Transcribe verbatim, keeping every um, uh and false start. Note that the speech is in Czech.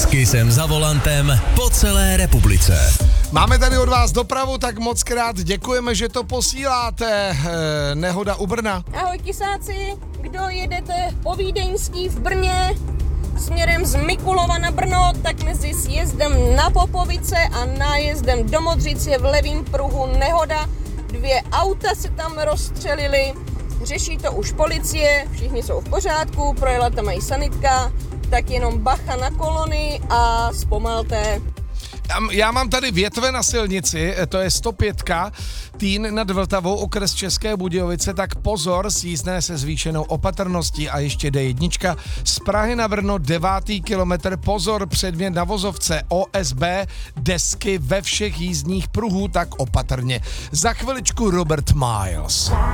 Kisem za volantem po celé republice. Máme tady od vás dopravu, tak moc krát děkujeme, že to posíláte. E, nehoda u Brna. Ahoj kisáci, kdo jedete po Vídeňský v Brně směrem z Mikulova na Brno, tak mezi sjezdem na Popovice a nájezdem do Modřic je v levém pruhu nehoda. Dvě auta se tam rozstřelily, řeší to už policie, všichni jsou v pořádku, projela tam i sanitka, tak jenom bacha na kolony a zpomalte. Já mám tady větve na silnici, to je sto pět, Týn nad Vltavou, okres České Budějovice, tak pozor, sjízdné se zvýšenou opatrností a ještě D jedna. Z Prahy na Brno devátý kilometr, pozor, předmět na vozovce, O S B, desky ve všech jízdních pruhů, tak opatrně. Za chviličku Robert Miles.